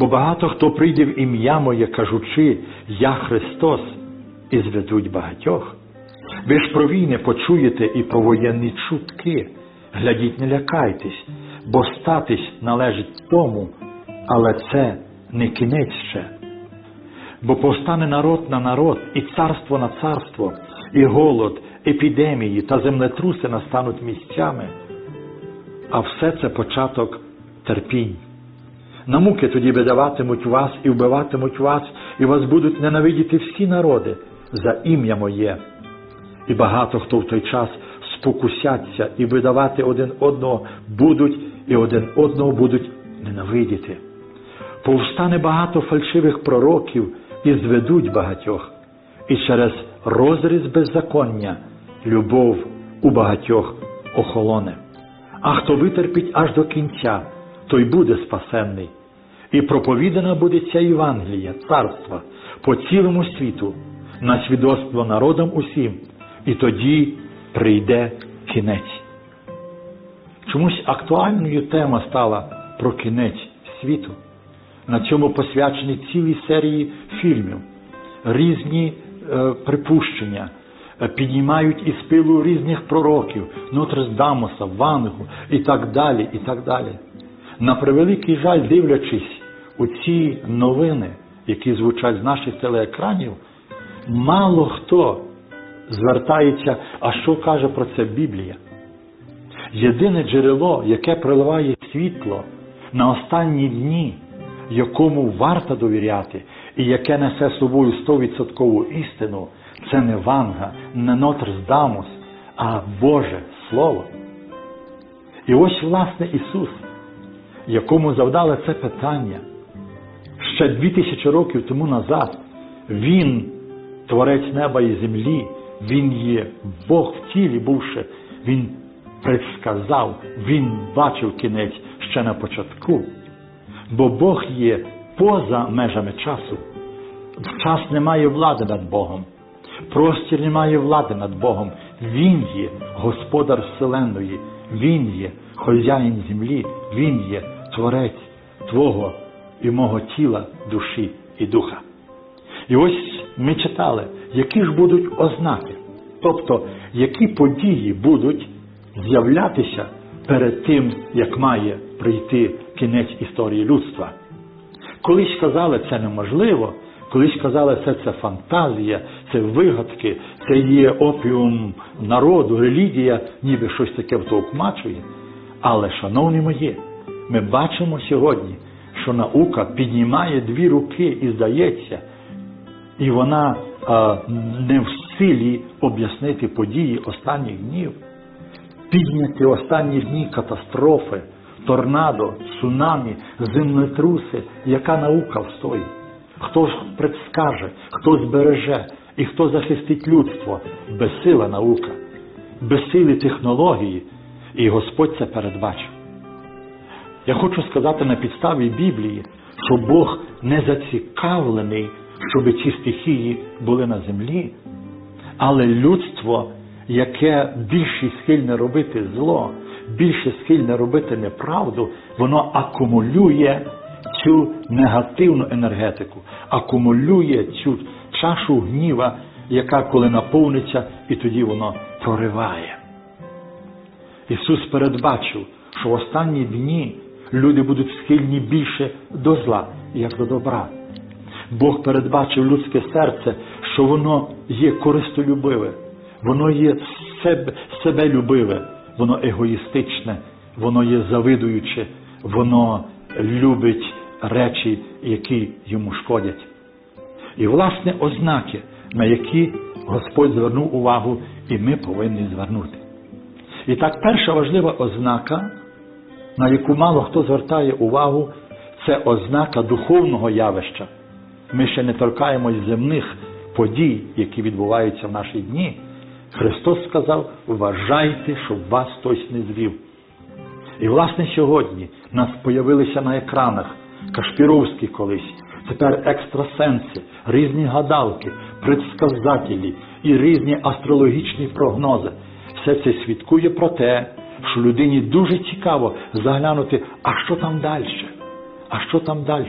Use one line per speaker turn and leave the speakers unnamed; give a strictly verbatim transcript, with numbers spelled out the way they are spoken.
Бо багато хто прийде в ім'я моє, кажучи, я Христос, і зведуть багатьох. Ви ж про війни почуєте і про воєнні чутки. Глядіть, не лякайтесь, бо статись належить тому, але це не кінець ще. Бо повстане народ на народ, і царство на царство, і голод, епідемії та землетруси настануть місцями. А все це початок терпінь. На муки тоді видаватимуть вас і вбиватимуть вас, і вас будуть ненавидіти всі народи за ім'я моє. І багато хто в той час спокусяться і видавати один одного будуть, і один одного будуть ненавидіти. Повстане багато фальшивих пророків і зведуть багатьох, і через розріз беззаконня любов у багатьох охолоне. А хто витерпить аж до кінця, той буде спасенний. І проповідана буде ця Євангелія, царства, по цілому світу, на свідоцтво народам усім, і тоді прийде кінець. Чомусь актуальною тема стала про кінець світу. На цьому посвячені цілі серії фільмів. Різні е, припущення е, піднімають із пилу різних пророків, Нотрдамуса, Вангу і так далі, і так далі. На превеликий жаль, дивлячись у ці новини, які звучать з наших телеекранів, мало хто звертається, а що каже про це Біблія. Єдине джерело, яке проливає світло на останні дні, якому варто довіряти і яке несе собою стовідсоткову істину, це не Ванга, не Нотрдамус, а Боже Слово. І ось, власне, Ісус, якому завдали це питання ще дві тисячі років тому назад. Він творець неба і землі, Він є Бог в тілі бувши, Він предсказав, Він бачив кінець ще на початку. Бо Бог є поза межами часу. Час не має влади над Богом. Простір не має влади над Богом. Він є Господар Вселенної. Він є хазяїн землі. Він є Творець твого і мого тіла, душі і духа. І ось ми читали, які ж будуть ознаки. Тобто, які події будуть з'являтися перед тим, як має прийти кінець історії людства. Колись казали, це неможливо, колись казали, це, це фантазія, це вигадки, це є опіум народу, релігія, ніби щось таке втовкмачує. Але, шановні мої, ми бачимо сьогодні, що наука піднімає дві руки і здається, і вона а, не в силі об'яснити події останніх днів. Підняті останні дні катастрофи, торнадо, цунамі, землетруси, яка наука встоїть? Хто ж предскаже, хто збереже і хто захистить людство? Безсила наука, безсилі технології, і Господь це передбачив. Я хочу сказати на підставі Біблії, що Бог не зацікавлений, щоб ці стихії були на землі, але людство, яке більше схильне робити зло, більше схильне робити неправду, воно акумулює цю негативну енергетику, акумулює цю чашу гніва, яка коли наповниться, і тоді воно прориває. Ісус передбачив, що в останні дні люди будуть схильні більше до зла, як до добра. Бог передбачив людське серце, що воно є користолюбиве, воно є себе, себелюбиве, воно егоїстичне, воно є завидуюче, воно любить речі, які йому шкодять. І, власне, ознаки, на які Господь звернув увагу, і ми повинні звернути. І так, перша важлива ознака, на яку мало хто звертає увагу, це ознака духовного явища. Ми ще не торкаємось земних подій, які відбуваються в наші дні. Христос сказав, вважайте, щоб вас хтось не звів. І, власне, сьогодні в нас появилися на екранах Кашпіровські колись, тепер екстрасенси, різні гадалки, предсказателі і різні астрологічні прогнози. Все це свідкує про те, що людині дуже цікаво заглянути, а що там далі? А що там далі?